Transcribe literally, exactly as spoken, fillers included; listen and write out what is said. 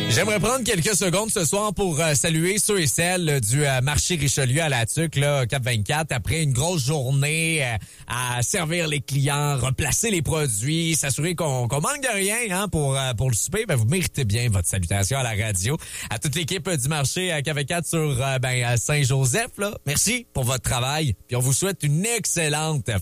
J'aimerais prendre quelques secondes ce soir pour euh, saluer ceux et celles du euh, marché Richelieu à la Tuque, là, Cap vingt-quatre, après une grosse journée euh, à servir les clients, replacer les produits, s'assurer qu'on qu'on manque de rien hein, pour euh, pour le souper. Ben, vous méritez bien votre salutation à la radio. À toute l'équipe du marché à Cap vingt-quatre sur euh, ben, à Saint-Joseph, là, merci pour votre travail. Puis on vous souhaite une excellente